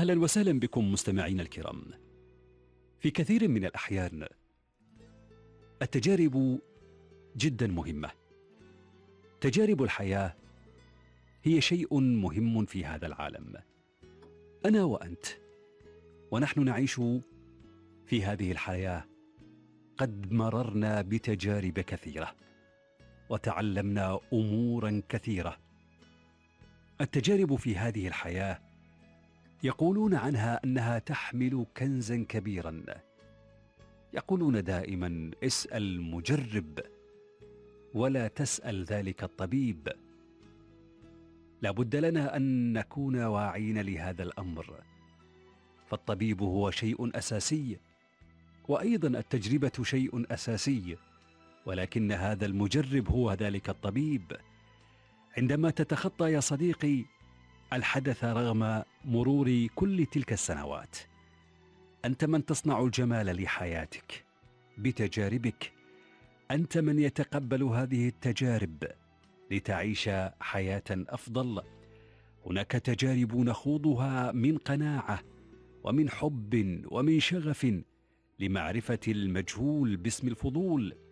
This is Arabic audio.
أهلا وسهلا بكم مستمعينا الكرام. في كثير من الأحيان التجارب جدا مهمة. تجارب الحياة هي شيء مهم في هذا العالم. أنا وأنت ونحن نعيش في هذه الحياة قد مررنا بتجارب كثيرة وتعلمنا أمورا كثيرة. التجارب في هذه الحياة يقولون عنها أنها تحمل كنزا كبيرا. يقولون دائما اسأل مجرب ولا تسأل ذلك الطبيب. لا بد لنا أن نكون واعين لهذا الأمر، فالطبيب هو شيء أساسي، وأيضا التجربة شيء أساسي، ولكن هذا المجرب هو ذلك الطبيب. عندما تتخطى يا صديقي الحدث رغم مرور كل تلك السنوات، أنت من تصنع الجمال لحياتك بتجاربك. أنت من يتقبل هذه التجارب لتعيش حياة أفضل. هناك تجارب نخوضها من قناعة ومن حب ومن شغف لمعرفة المجهول باسم الفضول.